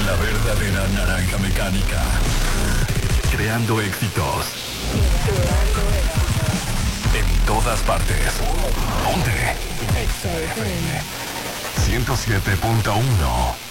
La verdadera naranja mecánica. Creando éxitos. En todas partes. Ponte. XFM 107.1.